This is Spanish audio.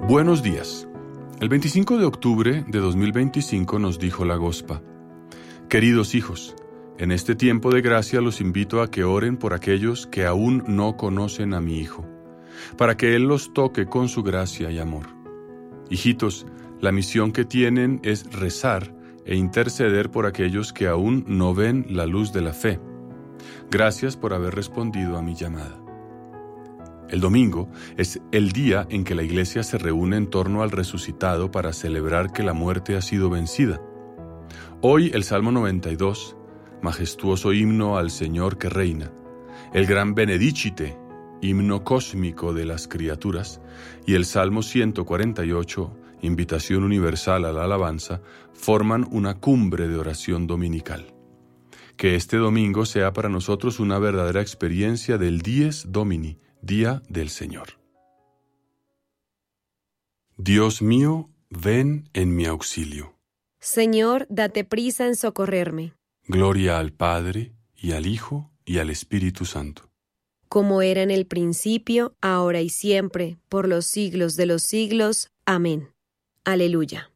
Buenos días. El 25 de octubre de 2025 nos dijo la Gospa: Queridos hijos, en este tiempo de gracia los invito a que oren por aquellos que aún no conocen a mi Hijo, para que Él los toque con su gracia y amor. Hijitos, la misión que tienen es rezar e interceder por aquellos que aún no ven la luz de la fe. Gracias por haber respondido a mi llamada. El domingo es el día en que la Iglesia se reúne en torno al resucitado para celebrar que la muerte ha sido vencida. Hoy el Salmo 92, majestuoso himno al Señor que reina, el gran Benedicite, himno cósmico de las criaturas, y el Salmo 148, invitación universal a la alabanza, forman una cumbre de oración dominical. Que este domingo sea para nosotros una verdadera experiencia del Dies Domini, Día del Señor. Dios mío, ven en mi auxilio. Señor, date prisa en socorrerme. Gloria al Padre, y al Hijo, y al Espíritu Santo. Como era en el principio, ahora y siempre, por los siglos de los siglos. Amén. Aleluya.